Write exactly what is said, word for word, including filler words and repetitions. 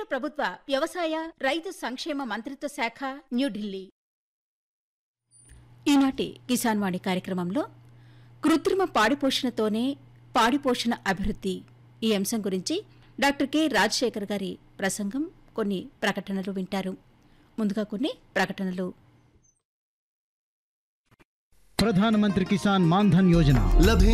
ప్రభుత్వ వ్యవసాయ రైతు సంక్షేమ మంత్రిత్వ శాఖ న్యూఢిల్లీ. ఈనాటి కిసాన్ వాణి కార్యక్రమంలో కృత్రిమ పాడిపోషణతోనే పాడిపోషణ అభివృద్ధి ఈ అంశం గురించి డాక్టర్ కె రాజశేఖర్ గారి ప్రసంగం, కొన్ని ప్రకటనలు వింటారు. ముందుగా కొన్ని ప్రకటనలు. ప్రధానమంత్రి కిసాన్ మాన్ధన్ యోజన లభే